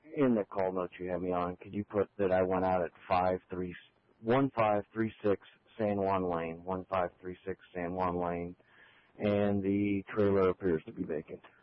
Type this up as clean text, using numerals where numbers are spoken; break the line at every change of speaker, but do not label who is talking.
in the call notes you have me on, could you put that I went out at 1536 San Juan Lane, 1536 San Juan Lane, and the trailer appears to be vacant?